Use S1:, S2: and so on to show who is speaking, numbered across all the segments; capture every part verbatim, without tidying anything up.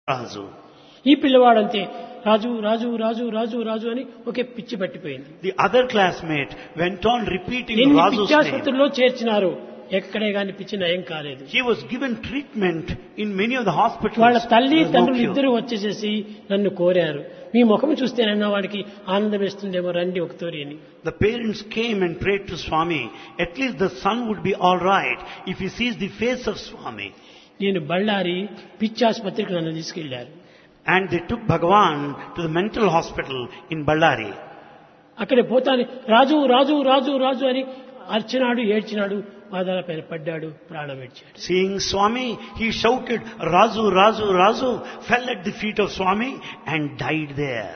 S1: Razu.
S2: ఈ పిల్లవాడంతే రాజు రాజు రాజు రాజు రాజు అని ఒకే పిచ్చి పట్టిపోయింది.
S1: The other classmate went on repeating
S2: ఎన్ని
S1: Razu's name.
S2: పిచ్చాసుపత్రుల్లో చేర్చినారు, ఎక్కడే గాని పిచ్చి నయం కాలేదు.
S1: He was given treatment in many of the hospitals.
S2: వాళ్ళ తల్లి
S1: There was no
S2: తండ్రులు
S1: cure.
S2: ఇద్దరు వచ్చేసేసి నన్ను కోరారు, మీ ముఖం చూస్తేనన్నా వాడికి ఆనందం వేస్తుందేమో రండి ఒకతోరి అని.
S1: The parents came and prayed to Swami. At least the son would be all right if he sees the face of Swami.
S2: నేను బళ్ళారి పిచ్చాసుపత్రికి నన్ను తీసుకెళ్లారు.
S1: And they took Bhagavan to the mental hospital in Ballari.
S2: అక్కడ పోతాను రాజు రాజు రాజు రాజు అని అర్చినాడు, ఏడ్చినాడు, పాదాల పైన పడ్డాడు, ప్రాణం విడిచాడు.
S1: Seeing Swami, he shouted, Razu, Razu, Razu, fell at the feet of Swami and died there.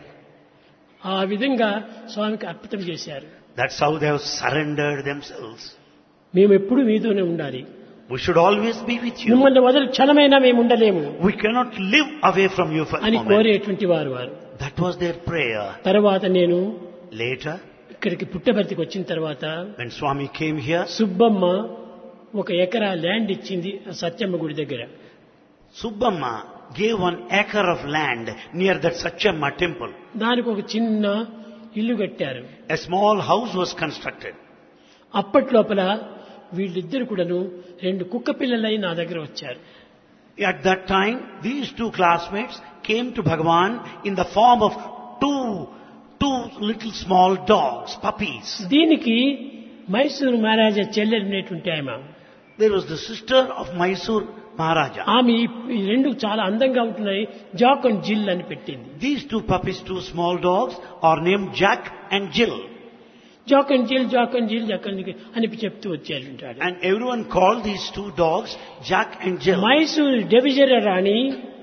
S2: ఆ విధంగా స్వామికి అర్పితం చేశారు.
S1: That's how they have surrendered themselves.
S2: మేము ఎప్పుడు మీతోనే ఉండాలి,
S1: We should always be with you.
S2: మిమ్మల్ని వదిలి క్షణమైనా మేము ఉండలేము
S1: We cannot live away from you for a
S2: అని
S1: moment.
S2: కోరేటువంటి వారు వారు.
S1: That was their prayer.
S2: తర్వాత నేను
S1: Later,
S2: ఇక్కడికి పుట్టబర్తికి వచ్చిన తర్వాత
S1: when Swami came here,
S2: Subbamma ఒక ఎకరా ల్యాండ్ ఇచ్చింది ఆ సత్యమ్మ గుడి దగ్గర.
S1: Subbamma gave one acre of land near that Satchamma temple.
S2: దానికి ఒక చిన్న ఇల్లు కట్టారు.
S1: A small house was constructed.
S2: అప్పట్లోపల వీళ్ళిద్దరు కూడాను రెండు కుక్క పిల్లలై నా దగ్గర వచ్చారు.
S1: At that time, these two classmates came to Bhagavan in the form of two, two little small dogs, puppies.
S2: దీనికి మైసూరు మహారాజా చెల్లెలినటువంటి ఆమె.
S1: There was the sister of Mysore Maharaja.
S2: ఆమె ఈ- ఈ రెండు చాలా అందంగా ఉంటున్నాయి, జాక్ అండ్ జిల్ అని పెట్టింది.
S1: These two puppies, two small dogs, are named Jack and Jill.
S2: Jack and జిల్ జాక్ అండ్ జిల్ జాక్ అండ్ జిల్ అని చెప్తూ వచ్చారు.
S1: And everyone called these two dogs Jack and Jill.
S2: Mysuru division Rani,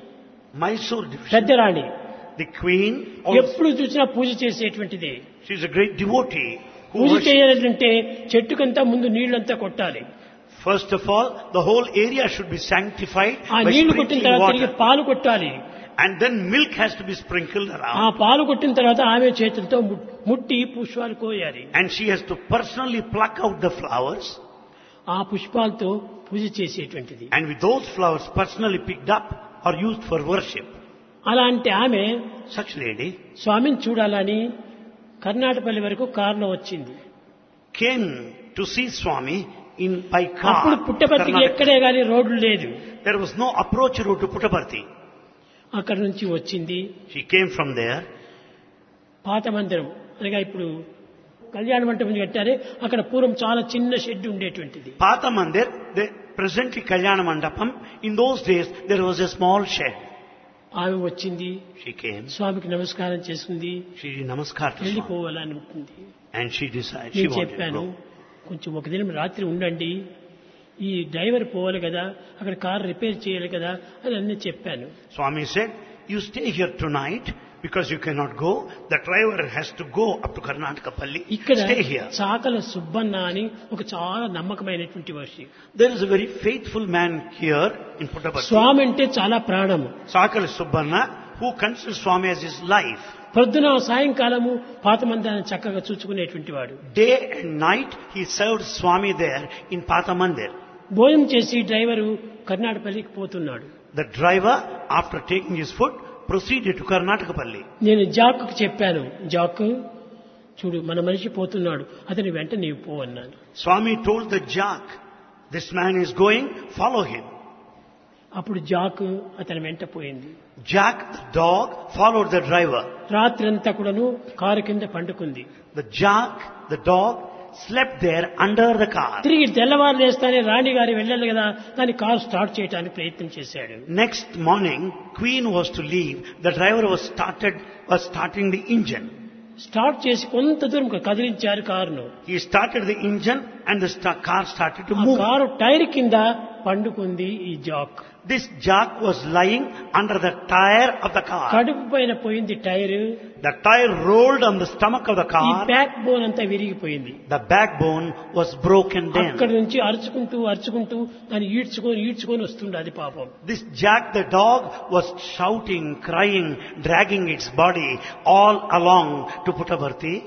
S1: Mysore division.
S2: పెద్ద రాణి,
S1: The queen, also,
S2: ఎప్పుడు చూసినా పూజ చేసేటువంటిది.
S1: she is a great devotee. Who
S2: puja
S1: worships.
S2: చేయాలంటే చెట్టుకంతా ముందు నీళ్లంతా కొట్టాలి.
S1: First of all, the whole area should be sanctified
S2: ఆ
S1: by
S2: నీళ్లు కొట్టిన
S1: sprinkling
S2: తర్వాత తిరిగి
S1: water.
S2: పాలు కొట్టాలి.
S1: And then milk has to be sprinkled
S2: ఆ
S1: around.
S2: పాలు కొట్టిన తర్వాత ఆమె చేతులతో ము- ముట్టి పుష్పాలు కోయాలి.
S1: And she has to personally pluck out the flowers.
S2: ఆ పుష్పాలతో పూజ చేసేటువంటిది.
S1: And with those flowers personally picked up are used for worship.
S2: అలాంటి ఆమె
S1: Such lady
S2: స్వామిని చూడాలని కర్ణాటకపల్లి వరకు కారులో వచ్చింది.
S1: came to see Swami in by
S2: అప్పుడు
S1: car.
S2: పుట్టపర్తికి
S1: Karnataka.
S2: ఎక్కడే గాని రోడ్లు లేదు.
S1: There was no approach road to Puttaparthi.
S2: అక్కడ నుంచి వచ్చింది.
S1: She came from there.
S2: పాత మందిరం అనగా ఇప్పుడు కళ్యాణ మంటపం కట్టారే, అక్కడ పూర్వం చాలా చిన్న షెడ్ ఉండేటువంటిది.
S1: Pata Mandir, the presently Kalyana Mandapam, in those days there was a small shed.
S2: ఆమె వచ్చింది,
S1: She came,
S2: స్వామికి నమస్కారం చేసుకుంది,
S1: she did namaskar to Swami.
S2: వెళ్ళిపోవాలని అనుకుంది.
S1: And she decided, she
S2: నేను
S1: wanted to
S2: చెప్పాను,
S1: go.
S2: కొంచెం ఒక దినం రాత్రి ఉండండి, ఈ డ్రైవర్ పోవాలి కదా, అక్కడ కార్ రిపేర్ చేయాలి కదా అని అన్నీ చెప్పాను.
S1: Swami said, you stay here tonight because you cannot go. The driver has to go up to Karnataka Palli.
S2: ఇక్కడ
S1: Stay here.
S2: చాకల సుబ్బన్న అని ఒక చాలా నమ్మకమైనటువంటి Varshi.
S1: There is a very faithful man here in Puttaparthi.
S2: స్వామి అంటే చాలా ప్రాణము.
S1: Sakala Subbanna, who considers Swami as his life.
S2: పొద్దున సాయంకాలము పాత మందిరాన్ని చక్కగా చూసుకునేటువంటి వాడు.
S1: Day and night he served Swami there in Pata Mandir.
S2: భోజనం చేసి డ్రైవరు కర్ణాటకపల్లికి పోతున్నాడు.
S1: The driver, after taking his food, proceeded to Karnataka Palli.
S2: నేను జాక్కు చెప్పాను, జాక్ చూడు మన మనిషి పోతున్నాడు, అతని వెంట నీవు పో అన్నాను.
S1: Swami told the jack, this man is going, follow him.
S2: అప్పుడు జాక్ అతని వెంట పోయింది.
S1: Jack, the dog, followed the driver.
S2: రాత్రంతా కూడాను కారు కింద పండుకుంది.
S1: The jack, the dog, slept there under the car.
S2: తిరిగి తెల్లవారు లేస్తానే రాణి గారి వెళ్ళాలి కదా, దాని కారు స్టార్ట్ చేయడానికి ప్రయత్నం చేశాడు.
S1: Next morning, Queen was to leave. The driver was started, was starting the engine.
S2: Start చేసి కొంత దూరం కదిలించారు కారును.
S1: He started the engine and the sta- car started to
S2: ఆ
S1: move.
S2: కారు టైర్ కింద పండుకుంది ఈ Jack.
S1: This jack was lying under the tire of the car.
S2: కడుపు పైన పోయింది tyre.
S1: The tire rolled on the stomach of the
S2: ఈ
S1: car.
S2: Back bone అంతా విరిగిపోయింది.
S1: The backbone was broken
S2: అక్కడి
S1: down.
S2: నుంచి అరుచుకుంటూ అరుచుకుంటూ దాన్ని ఈడ్చుకొని ఈడ్చుకొని వస్తుండే అది పాపం.
S1: This Jack the dog was shouting, crying, dragging its body all along to Puttaparthi.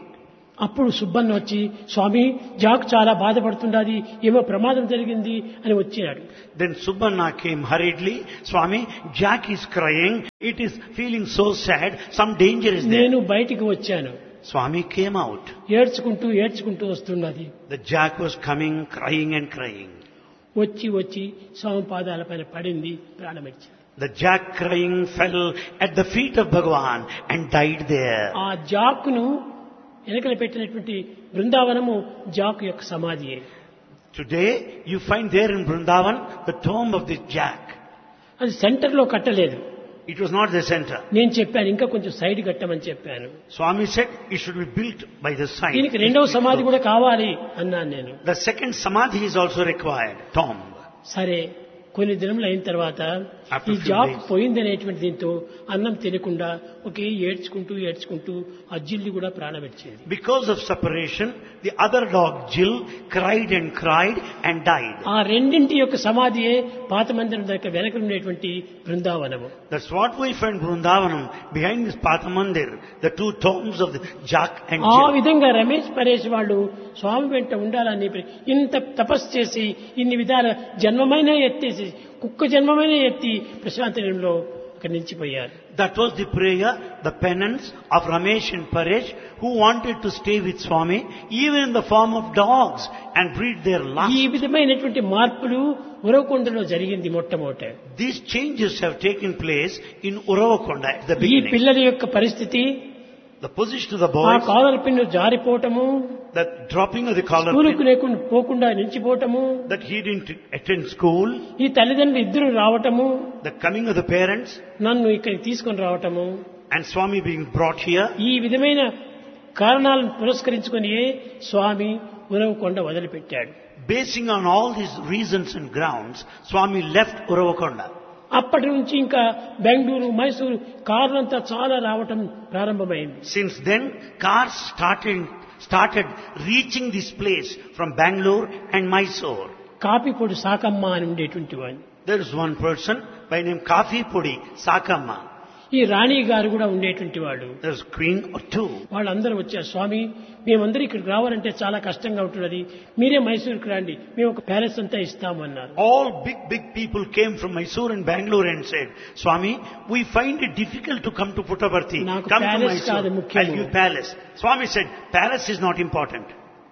S2: అప్పుడు సుబ్బన్న వచ్చి స్వామి జాక్ చాలా బాధపడుతుండాది, ఏమో ప్రమాదం జరిగింది అని వచ్చినాడు.
S1: Then Subbanna came hurriedly. Swami, Jack is crying. It is feeling so sad. Some danger is there.
S2: నేను బయటికి వచ్చాను.
S1: Swami came out.
S2: ఏడ్చుకుంటూ ఏడ్చుకుంటూ వస్తున్నది.
S1: The Jack was coming, crying and crying.
S2: వచ్చి వచ్చి స్వామి పాదాల పైన పడింది, ప్రాణమిచ్చింది.
S1: The Jack crying fell at the feet of Bhagavan and died there.
S2: ఆ జాక్ను వెనకలు పెట్టినటువంటి బృందావనము జాక్ యొక్క సమాధియే.
S1: Today you find there in Vrindavan the tomb of this Jack.
S2: అది centre లో కట్టలేదు.
S1: It was not the center.
S2: నేను చెప్పాను ఇంకా కొంచెం సైడ్ కట్టమని చెప్పాను.
S1: Swami said it should be built by the side.
S2: దీనికి రెండవ సమాధి కూడా కావాలి అన్నాను నేను.
S1: The second samadhi is also required, tomb.
S2: సరే, కొన్ని దినములు అయిన తర్వాత
S1: After
S2: ఈ
S1: few
S2: జాబ్
S1: days.
S2: పోయిందనేటువంటి దీంతో అన్నం తినకుండా ఒకే ఏడ్చుకుంటూ ఏడ్చుకుంటూ ఆ జిల్లి కూడా ప్రాణపెట్టేది.
S1: Because of separation, the other dog Jill cried and cried and died.
S2: ఆ రెండింటి యొక్క సమాధియే పాత మందిరం దగ్గర వెనక ఉండేటువంటి బృందావనము.
S1: That's what we find Vrindavanam behind this Pathamandir, the two tombs of the Jack and
S2: ఆ
S1: Jill.
S2: విధంగా రమేష్ పరేష్ వాళ్ళు స్వామి వెంట ఉండాలని ఇంత తపస్సు చేసి ఇన్ని విధాల జన్మమైన ఎత్తేసి కుక్క జన్మమైన ఎత్తి ప్రశాంతనంలో అక్కడి నిలిచిపోయారు.
S1: That was the prayer, the penance of Ramesh and Paresh, who wanted to stay with Swami even in the form of dogs and breed their lust.
S2: ఈ విధమైనటువంటి మార్పులు ఉరవకొండలో జరిగింది మొట్టమొదట.
S1: These changes have taken place in Uravakonda at the
S2: ఈ
S1: beginning.
S2: పిల్లల యొక్క పరిస్థితి,
S1: The position of the
S2: ఆ
S1: boys,
S2: caller pin జారిపోవటము,
S1: the dropping of the collar
S2: స్కూలుకు
S1: pin,
S2: లేకుండా పోకుండా నిలిచిపోవటము,
S1: that he didn't attend school,
S2: ఈ తల్లిదండ్రులు ఇద్దరు రావటము,
S1: the coming of the parents,
S2: నన్ను ఇక్కడికి తీసుకొని రావటము,
S1: and Swami being brought here.
S2: ఈ విధమైన కారణాలను పురస్కరించుకొని స్వామి ఉరవకొండ వదిలిపెట్టాడు.
S1: Basing on all these reasons and grounds, Swami left Uravakonda.
S2: అప్పటి నుంచి ఇంకా బెంగళూరు, మైసూరు కార్లంతా చాలా రావటం ప్రారంభమైంది.
S1: Since then, cars started started reaching this place from Bangalore and Mysore.
S2: కాపీపొడి Sakamma అని ఉండేటువంటి వాడిని.
S1: There is one person by name Kafi Pudi Sakamma.
S2: ఈ రాణి గారు కూడా ఉండేటువంటి వాడు.
S1: There is queen or two.
S2: వాళ్ళందరూ వచ్చారు, స్వామి మేమందరూ ఇక్కడికి రావాలంటే చాలా కష్టంగా ఉంటున్నది, మీరే మైసూరుకి రండి, మేము ఒక ప్యాలెస్ అంతా ఇస్తాము అన్నారు.
S1: All big big people came from Mysore and Bangalore and said, Swami, we find it difficult to come to Puttaparthi.
S2: నాకు
S1: Come to
S2: palace కాదు
S1: Mysore.
S2: ముఖ్యము.
S1: I'll give palace. Swami said, palace is not important.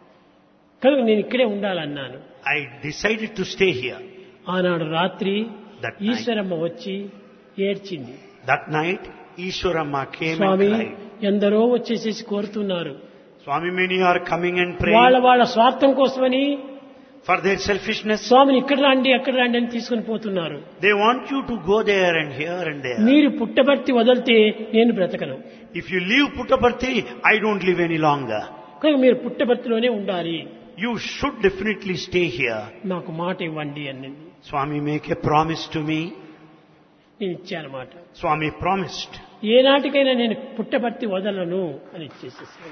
S2: కనుక నేను ఇక్కడే ఉండాలన్నాను.
S1: I decided to stay here.
S2: ఆనాడు రాత్రి
S1: That night.
S2: Eshwaramma వచ్చి ఏడ్చింది.
S1: That night, Ishwaramma came
S2: Swamy
S1: and cried.
S2: ఎందరో వచ్చేసేసి కోరుతున్నారు,
S1: Swami, many are coming and
S2: వాళ్ళ
S1: praying
S2: వాళ్ళ స్వార్థం కోసమని
S1: for their selfishness.
S2: స్వామిని ఇక్కడ రండి అక్కడ రండి అని తీసుకుని పోతున్నారు.
S1: They want you to go there and here and there.
S2: మీరు పుట్టబర్తి వదిలితే నేను బ్రతకను,
S1: If you leave Puttaparthi, I don't live any longer.
S2: కనుక మీరు పుట్టబర్తిలోనే ఉండాలి,
S1: You should definitely stay here.
S2: నాకు మాట ఇవ్వండి అని
S1: Swami, make a promise to me.
S2: నేను ఇచ్చాను మాట.
S1: Swami promised.
S2: ఏనాటికైనా నేను పుట్టబర్తి వదలను అని ఇచ్చేసేసాను.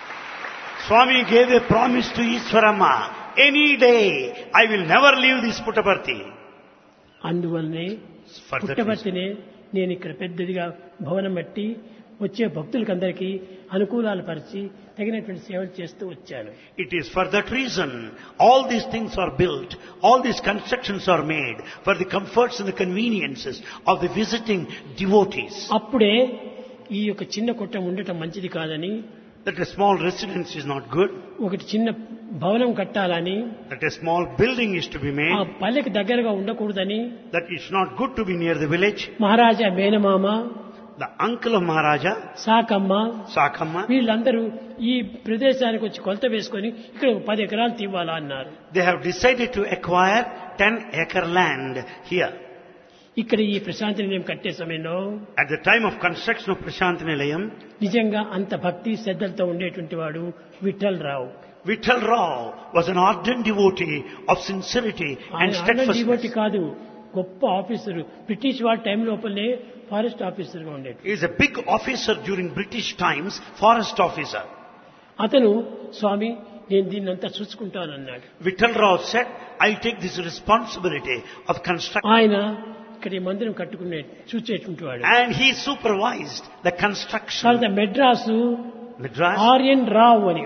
S1: Swami gave a promise to Ishwaramma. Any day, I will never leave this Puttaparthi.
S2: అందువల్లనే
S1: For that reason.
S2: పుట్టబర్తినే నేను ఇక్కడ పెద్దదిగా భవనం బట్టి వచ్చే భక్తులకందరికీ అనుకూలాలు పరిచి తగినటువంటి సేవలు చేస్తూ వచ్చాను.
S1: It is for that reason all these things are built, all these constructions are made for the comforts and the conveniences of the visiting devotees.
S2: అప్పుడే ఈ యొక్క చిన్న కొట్టం ఉండటం మంచిది కాదని,
S1: That a small residence is not good,
S2: ఒకటి చిన్న భవనం కట్టాలని,
S1: that a small building is to be
S2: ఆ
S1: made,
S2: పల్లెకి దగ్గరగా ఉండకూడదని
S1: that it's not good to be near the village.
S2: మహారాజా మేనమామ,
S1: The uncle of Maharaja,
S2: Sakamma,
S1: Sakamma,
S2: వీళ్ళందరూ ఈ ప్రదేశానికి వచ్చి కొలత వేసుకొని ఇక్కడ ఒక పది ఎకరాలు తీవాలా అన్నారు.
S1: they have decided to acquire ten acre land here.
S2: ఇక్కడ ఈ ప్రశాంతి నిలయం కట్టే సమయంలో
S1: At the time of construction of Prashant Nilayam,
S2: నిజంగా అంత భక్తి శ్రద్ధలతో ఉండేటువంటి వాడు విఠల్ రావు.
S1: Vittal Rao was an ardent devotee of sincerity and
S2: ఆయన డివోటి
S1: steadfastness.
S2: కాదు, గొప్ప ఆఫీసరు. బ్రిటిష్ వాళ్ళ టైం లోపలనే ఫారెస్ట్ ఆఫీసర్ గా ఉండేది.
S1: He is a big officer during British times, forest officer.
S2: అతను స్వామి నేను దీన్ని అంతా చూసుకుంటానన్నాడు.
S1: Vittal Rao said, I'll take this responsibility of construction.
S2: ఆయన ఇక్కడ ఈ మందిరం కట్టుకునే చూచేటువంటి వాడు.
S1: And he supervised the construction.
S2: తర్వాత మెడ్రాసు
S1: Madras.
S2: ఆర్యన్ రావు అని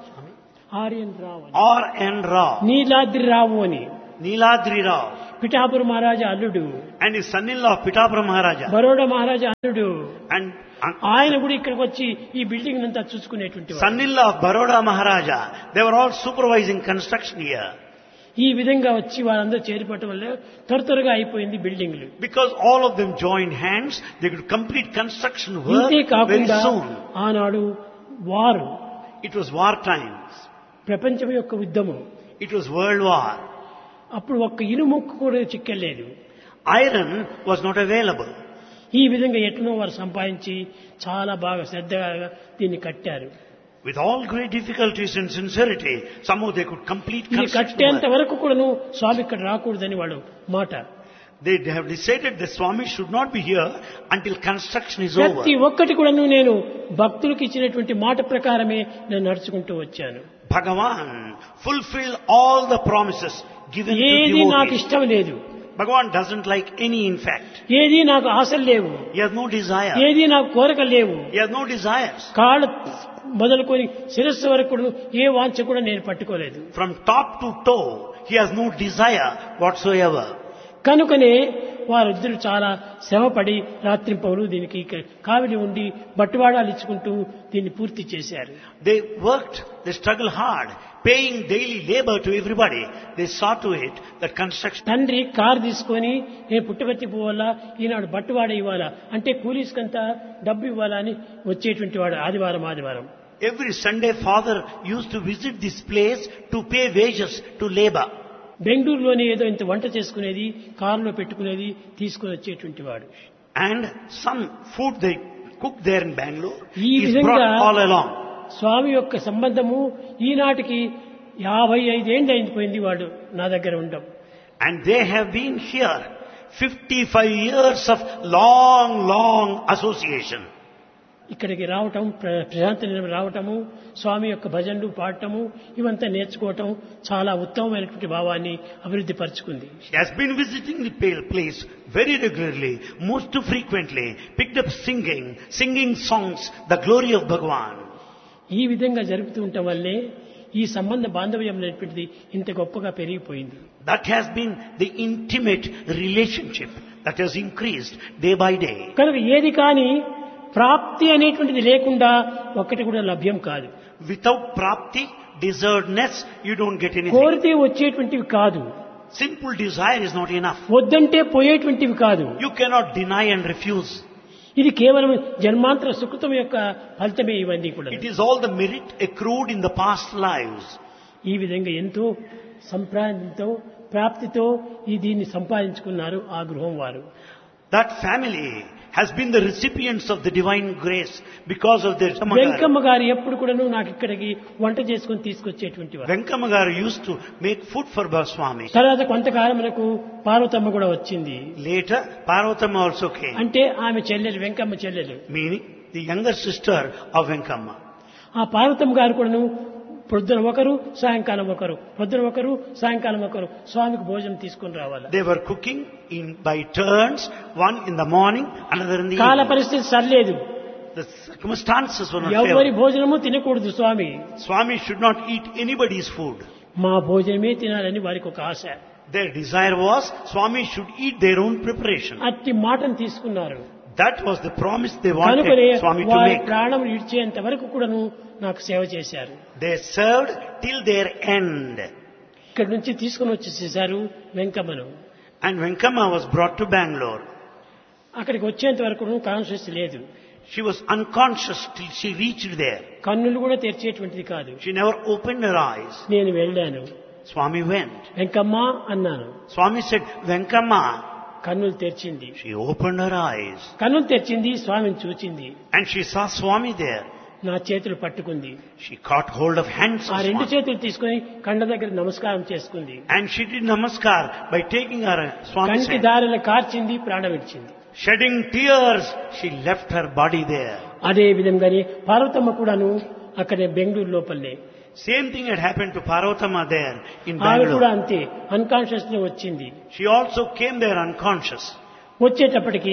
S2: ఆర్యన్ రావు అని
S1: R N Rao.
S2: నీలాద్రి రావు అని
S1: Niladri Rao.
S2: పిఠాపుర మహారాజా అల్లుడు,
S1: And his son-in-law Pitapura Maharaja.
S2: Baroda మహారాజా అల్లుడు.
S1: And and
S2: ఆయన కూడా ఇక్కడికి వచ్చి ఈ బిల్డింగ్ అంతా చూసుకునేటువంటి వాడు.
S1: son-in-law of Baroda Maharaja. They were all supervising construction here.
S2: ఈ విధంగా వచ్చి వారందరూ చేరిపోవటం వల్ల త్వర త్వరగా అయిపోయింది బిల్డింగ్లు.
S1: Because all of them joined hands, they could complete construction work
S2: ఇంతే
S1: very
S2: కాకుండా
S1: soon.
S2: ఆనాడు వారు
S1: It was war times.
S2: ప్రపంచం యొక్క యుద్ధము.
S1: It was world war.
S2: అప్పుడు ఒక్క ఇనుముక్కు కూడా చిక్కలేదు.
S1: Iron was not available.
S2: ఈ విధంగా ఎట్లనో వారు సంపాదించి చాలా బాగా శ్రద్ధగా దీన్ని కట్టారు.
S1: With all great difficulties and sincerity, somehow they could complete
S2: ఇది
S1: construction
S2: కట్టేంత
S1: work.
S2: వరకు కూడాను స్వామి ఇక్కడ రాకూడదని వాడు మాట.
S1: They have decided that Swami should not be here until construction is over.
S2: ప్రతి ఒక్కటి కూడాను నేను భక్తులకు ఇచ్చినటువంటి మాట ప్రకారమే నేను నడుచుకుంటూ వచ్చాను.
S1: Bhagavan fulfilled all the promises given to
S2: ఏది నాకు
S1: devotees.
S2: ఇష్టం లేదు,
S1: Bhagavan doesn't like any in fact.
S2: ఏది నాకు ఆశలు లేవు,
S1: He has no desire.
S2: ఏది నాకు కోరికలు లేవు.
S1: He has no desires.
S2: కాళ్ళు మొదలుకొని శిరస్సు వరకు కూడా ఏ వాంఛ కూడా నేను పట్టుకోలేదు.
S1: From top to toe, he has no desire whatsoever.
S2: కనుకనే వారిద్దరు చాలా శ్రమపడి రాత్రింపవలు దీనికి కావిలి ఉండి బట్టువాడాలు ఇచ్చుకుంటూ దీన్ని పూర్తి చేశారు.
S1: They worked, they struggled hard, paying daily labor to everybody. They saw to it that construction.
S2: తండ్రి కారు తీసుకొని నేను పుట్టబెట్టి పోవాలా, ఈనాడు బట్టువాడ ఇవ్వాలా అంటే కూలీస్కంతా డబ్బు ఇవ్వాలా అని వచ్చేటువంటి వాడు ఆదివారం ఆదివారం.
S1: Every Sunday, father used to visit this place to pay wages to labor.
S2: బెంగళూరులోనే ఏదో ఇంత వంట చేసుకునేది, కారులో పెట్టుకునేది, తీసుకుని వచ్చేటువంటి వాడు.
S1: And some food they cooked there in Bangalore
S2: ఈ
S1: is
S2: విధంగా
S1: brought all along.
S2: స్వామి యొక్క సంబంధము ఈనాటికి యాభై ఐదేళ్ళు అయిపోయింది వాడు నా దగ్గర ఉండడం.
S1: And they have been here fifty-five years of long, long association.
S2: ఇక్కడికి రావటం, ప్ర- ప్రశాంత నిలయం రావటము, స్వామి యొక్క భజనలు పాడటము ఇవంతా నేర్చుకోవటం చాలా ఉత్తమమైనటువంటి భావాన్ని అభివృద్ధి పరుచుకుంది.
S1: She has been visiting the pale place very regularly, most frequently, picked up singing, singing songs, the glory of Bhagavan.
S2: ఈ విధంగా జరుపుతూ ఉండటం వల్లే ఈ సంబంధ బాంధవ్యం అనేటువంటిది ఇంత గొప్పగా పెరిగిపోయింది.
S1: That has been the intimate relationship that has increased day by day.
S2: కనుక ఏది కానీ ప్రాప్తి అనేటువంటిది లేకుండా ఒక్కటి కూడా లభ్యం కాదు.
S1: Without prapti, deservedness, you don't get anything.
S2: కోరితే వచ్చేటువంటివి కాదు,
S1: Simple desire is not enough.
S2: వద్దంటే పోయేటువంటివి కాదు.
S1: You cannot deny and refuse.
S2: ఇది కేవలం జన్మాంతర సుకృతం యొక్క ఫలితమే ఇవన్నీ కూడా.
S1: It is all the merit accrued in the past lives.
S2: ఈ విధంగా ఎంతో సంప్రాంతంతో ప్రాప్తితో ఈ దీన్ని సంపాదించుకున్నారు ఆ గృహం వారు.
S1: That family has been the recipients of the divine grace because of their Venkama
S2: Venkamma గారు ఎప్పుడు కూడాను నాకు ఇక్కడికి వంట చేసుకుని తీసుకొచ్చేటువంటి వారు.
S1: Venkama used to make food for Baswami.
S2: తర్వాత కొంతకాలం మనకు పార్వతమ్మ కూడా వచ్చింది.
S1: Later, Parvatama also came,
S2: అంటే ఆమె చెల్లెలు, వెంకమ్మ చెల్లెలు.
S1: meaning the younger sister of Venkama.
S2: ఆ పార్వతమ్మ గారు కూడాను పొద్దున ఒకరు సాయంకాలం ఒకరు, పొద్దున ఒకరు సాయంకాలం ఒకరు స్వామికి భోజనం తీసుకుని రావాలి.
S1: They were cooking in by turns, one in the morning, another in the
S2: కాల
S1: evening.
S2: పరిస్థితి సరిలేదు,
S1: The circumstances were not
S2: ఎవరి
S1: favorable.
S2: భోజనము తినకూడదు స్వామి.
S1: Swami should not eat anybody's food.
S2: మా భోజనమే తినాలని వారికి ఒక ఆశ.
S1: Their desire was Swami should eat their own preparation.
S2: అట్టి మాటను తీసుకున్నారు.
S1: That was the promise they
S2: కనుకనే
S1: wanted Swami to
S2: వారి
S1: make.
S2: ప్రాణం విడిచేంత వరకు కూడాను నాకు సేవ చేశారు.
S1: They served till their end.
S2: ఇక్కడి నుంచి తీసుకుని వచ్చేసేసారు వెంకమ్మను.
S1: And Venkama was brought to Bangalore.
S2: అక్కడికి వచ్చేంత వరకు కాన్షియస్ లేదు,
S1: She was unconscious till she reached there.
S2: కన్నులు కూడా తెరిచేటువంటిది కాదు.
S1: She never opened her eyes.
S2: నేను వెళ్ళాను,
S1: Swami went.
S2: వెంకమ్మ అన్నాను.
S1: Swami said, Venkama.
S2: కన్నులు తెరిచింది.
S1: She opened her eyes.
S2: కన్నులు తెరిచింది, స్వామిని చూచింది.
S1: And she saw Swami there.
S2: నా చేతులు పట్టుకుంది.
S1: She caught hold of hands
S2: ఆ
S1: of
S2: రెండు
S1: Swami.
S2: చేతులు తీసుకొని కండ దగ్గర నమస్కారం చేసుకుంది.
S1: And she did namaskar by taking her Swami's
S2: కంటి
S1: hand.
S2: దారిలో కార్చింది, ప్రాణం విడిచింది.
S1: Shedding tears, she left her body there.
S2: అదే విధంగానే పార్వతమ్మ కూడాను అక్కడే బెంగళూరు లోపలనే
S1: Same thing had happened to Parvatama there in
S2: ఆమె కూడా
S1: Bangalore.
S2: అంతే అన్కాన్షియస్ లో వచ్చింది.
S1: She also came there unconscious.
S2: వచ్చేటప్పటికి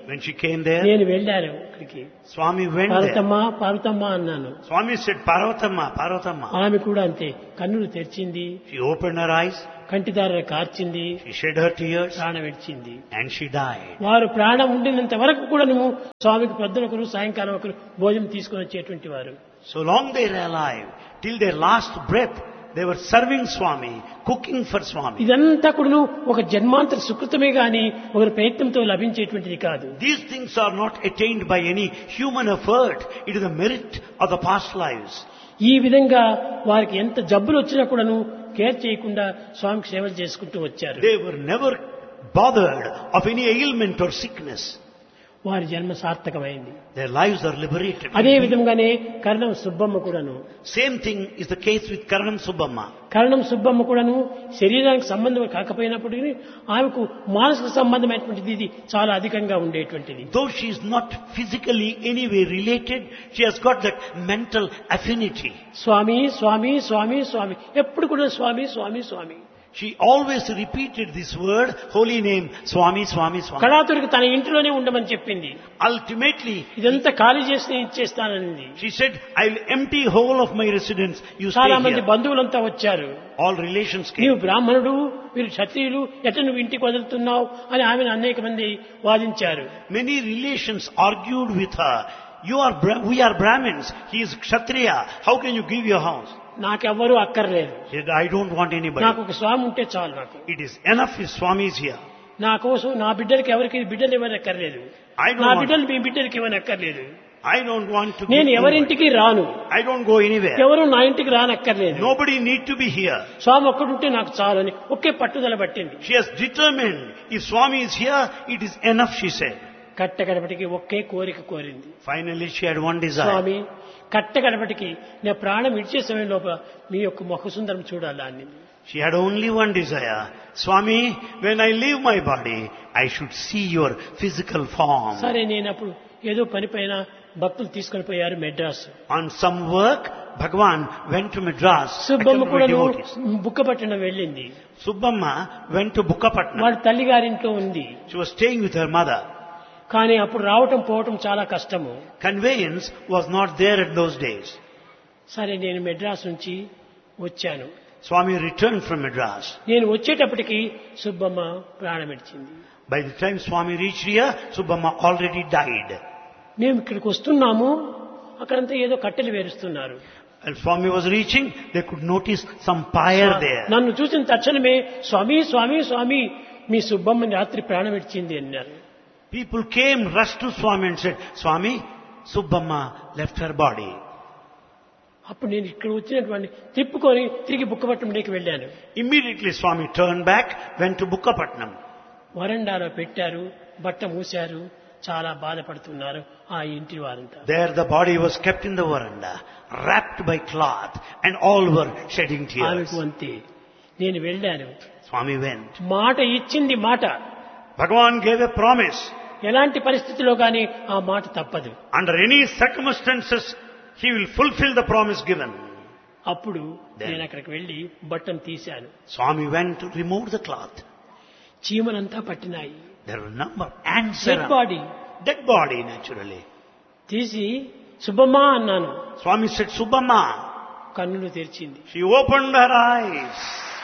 S1: When she came there,
S2: నేను వెళ్ళాను అక్కడికి.
S1: Swami went there.
S2: Parvathamma Parvathamma అన్నాను.
S1: Swami said, Parvatamma, Parvatamma.
S2: ఆమె కూడా అంతే, కన్నులు తెరిచింది,
S1: She opened her eyes,
S2: కంటిదార కార్చింది,
S1: she shed her tears,
S2: ప్రాణం విడిచింది.
S1: and she died.
S2: వారు ప్రాణం ఉండినంత వరకు కూడా నువ్వు స్వామికి పొద్దున ఒకరు సాయంకాలం ఒకరు భోజనం తీసుకొని వచ్చేటువంటి వారు.
S1: So long they were alive, till their last breath, they were serving Swami, cooking for Swami.
S2: ఇదంతా కూడా ఒక జన్మాంతర సుకృతమే గాని ఒకరి ప్రయత్నంతో లభించేటువంటిది కాదు.
S1: These things are not attained by any human effort. It is the merit of the past lives.
S2: ఈ విధంగా వారికి ఎంత జబ్బులు వచ్చినా కూడాను కేర్ చేయకుండా స్వామికి సేవలు చేసుకుంటూ వచ్చారు.
S1: They were never bothered of any ailment or sickness.
S2: వారి జన్మ సార్థకమైంది.
S1: Their lives are liberated.
S2: అదే విధంగానే కరణం సుబ్బమ్మ కూడాను.
S1: Same thing is the case with Karanam Subbamma.
S2: కరణం సుబ్బమ్మ కూడాను శరీరానికి సంబంధం కాకపోయినప్పటికీ ఆమెకు మానసిక సంబంధమైనటువంటిది ఇది చాలా అధికంగా ఉండేటువంటిది.
S1: Though she is not physically anyway related, she has got that mental affinity.
S2: స్వామి స్వామి స్వామి స్వామి ఎప్పుడు కూడా స్వామి స్వామి స్వామి.
S1: She always repeated this word, holy name, Swami, Swami, Swami.
S2: కళాతురికి తన ఇంటిలోనే ఉండమని చెప్పింది.
S1: Ultimately,
S2: ఇదంతా ఖాళీ చేసి ఇచ్చేస్తానని.
S1: she said, I'll empty whole of my residence. You stay
S2: చాలా మంది
S1: here.
S2: బంధువులంతా వచ్చారు.
S1: All relations
S2: నీవు
S1: came.
S2: బ్రాహ్మణుడు, వీరు క్షత్రియులు, ఎట్లా నువ్వు ఇంటికి వదులుతున్నావు అని ఆమెను అనేక మంది వాదించారు.
S1: Many relations argued with her. You are, Bra- we are Brahmins. He is Kshatriya. How can you give your house?
S2: నాకెవ్వరూ అక్కర్లేదు,
S1: She said, I don't want anybody.
S2: నాకు ఒక స్వామి ఉంటే చాలు. నాకు
S1: It is enough if Swami is here.
S2: నా కోసం నా బిడ్డలకి ఎవరికి బిడ్డలు ఇవ్వని అక్కర్లేదు,
S1: I
S2: నా
S1: don't want,
S2: బిడ్డలు మీ బిడ్డలకి ఇవ్వని అక్కర్లేదు.
S1: I don't want to give
S2: నేను
S1: anybody.
S2: ఎవరింటికి రాను,
S1: I don't go anywhere.
S2: ఎవరు నా ఇంటికి రానక్కర్లేదు.
S1: Nobody need to be here.
S2: స్వామి ఒక్కడుంటే నాకు చాలు అని ఒకే పట్టుదల పట్టింది.
S1: She has determined, if Swami is here, it is enough, she said.
S2: కట్టగడపటికి ఒకే కోరిక కోరింది.
S1: Finally, she had one desire.
S2: స్వామి కట్టగడపటికి నా ప్రాణం విడిచే సమయం లోపల మీ యొక్క ముఖసుందరం చూడాలా అని.
S1: She had only one desire. Swami, when I leave my body, I should see your physical form.
S2: సరే, నేను అప్పుడు ఏదో పని పైన భక్తులు తీసుకొని పోయారు Madras.
S1: On some work, Bhagwan went to Madras.
S2: Subbamma
S1: accompanied
S2: కూడా
S1: by devotees.
S2: బుక్కపట్నం వెళ్ళింది.
S1: Subbamma went to Bukkapatnam.
S2: వాడి తల్లి గారింట్లో ఉంది.
S1: She was staying with her mother.
S2: కానీ అప్పుడు రావటం పోవటం చాలా కష్టము.
S1: Conveyance was not there in those days.
S2: సరే, నేను మెడ్రాస్ నుంచి వచ్చాను.
S1: Swami returned from Madras.
S2: నేను వచ్చేటప్పటికి సుబ్బమ్మ ప్రాణం విడిచింది.
S1: By the time Swami reached here, Subbamma already died.
S2: మేము ఇక్కడికి వస్తున్నాము, అక్కడంతా ఏదో కట్టెలు వేరుస్తున్నారు.
S1: And Swami was reaching, they could notice some pyre there.
S2: నన్ను చూసిన తక్షణమే స్వామి స్వామి స్వామి మీ సుబ్బమ్మని రాత్రి ప్రాణం విడిచింది అన్నారు.
S1: People came, rushed to Swami and said, Swami, Subbamma left her body.
S2: అప్పుడు నేను ఇక్కడ వచ్చినటువంటి తిప్పుకొని తిరిగి బుక్కపట్నంలోకి వెళ్ళాను.
S1: Immediately Swami turned back, went to Bukkapatnam.
S2: వరండాలో పెట్టారు, బట్ట మూశారు, చాలా బాధపడుతున్నారు ఆ ఇంటి వారంతా.
S1: There the body was kept in the veranda, wrapped by cloth, and all were shedding tears.
S2: ఆమెకు అంతే. నేను వెళ్ళాను.
S1: Swami went.
S2: మాట ఇచ్చింది మాట.
S1: Bhagavan gave a promise.
S2: ఎలాంటి పరిస్థితిలో కానీ ఆ మాట తప్పదు.
S1: Under any circumstances, he will fulfill the promise given.
S2: అప్పుడు నేను అక్కడికి వెళ్ళి బట్టను తీశాను.
S1: Swami went to remove the cloth.
S2: చీమలంతా పట్టినాయి.
S1: There were a number of ants
S2: dead
S1: around.
S2: Body.
S1: Dead body, naturally.
S2: తీసి సుబ్బమ్మ అన్నాను.
S1: Swami said, Subbamma.
S2: కన్నులు తెరిచింది.
S1: She opened her eyes.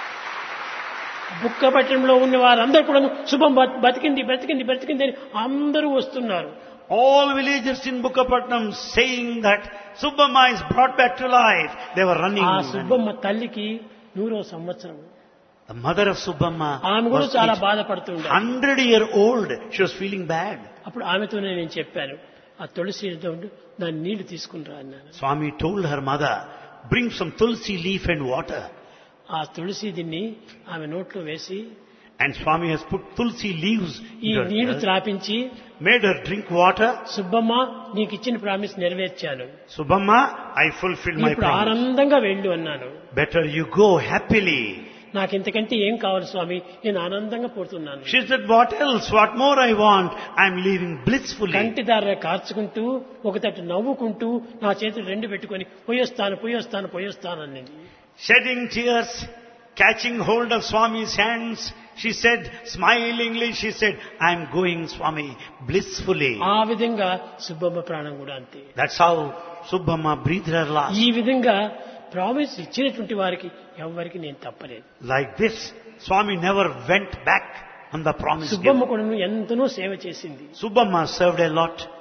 S2: బుక్కపట్నంలో ఉన్న వారందరూ కూడా శుభం బతికింది బతికింది బతికింది అని అందరూ వస్తున్నారు.
S1: All villagers in Bukkapatnam saying that Subbamma is brought back to life. They were running.
S2: ఆ సుబ్బమ్మ తల్లికి నూరో సంవత్సరం.
S1: The mother of Subbamma
S2: ఆమె కూడా
S1: was
S2: చాలా బాధపడుతుండే.
S1: hundred year old. She was feeling bad.
S2: అప్పుడు ఆమెతోనే నేను చెప్పాను, ఆ తులసి దాని నీళ్లు తీసుకునిరా అన్నాను.
S1: Swami told her mother, bring some tulsi leaf and water.
S2: ఆ తులసి దీన్ని ఆమె నోట్లో వేసి,
S1: and Swami has put tulsi leaves
S2: ఈ
S1: in her
S2: నీళ్లు
S1: ear,
S2: త్రాపించి,
S1: made her drink water.
S2: Subbamma నీకు ఇచ్చిన promise నెరవేర్చాను.
S1: Subbamma, I fulfilled my
S2: ఇప్పుడు
S1: promise.
S2: ఆనందంగా వెళ్ళు అన్నాను.
S1: Better you go happily.
S2: నాకు ఇంతకంటే ఏం కావాలి స్వామి, నేను ఆనందంగా పోతున్నాను.
S1: She said, what else? What more I want? I'm leaving blissfully.
S2: కంటిదార కార్చుకుంటూ ఒక తట్టు నవ్వుకుంటూ నా చేతులు రెండు పెట్టుకొని పోయొస్తాను పోయొస్తాను పోయొస్తాను అన్నది.
S1: Shedding tears, catching hold of Swami's hands, she said, smilingly, she said, I am going, Swami, blissfully.
S2: ఆ విధంగా సుబ్బమ్మ ప్రాణం కూడా అంతే.
S1: That's how Subbamma breathed her last.
S2: ఈ విధంగా ప్రామిస్ ఇచ్చినటువంటి వారికి ఎవరికి నేను తప్పలేదు.
S1: Like this, Swami never went back on the promise
S2: Subbamma
S1: given.
S2: కూడా ఎంతనో సేవ చేసింది.
S1: Subbamma served a lot.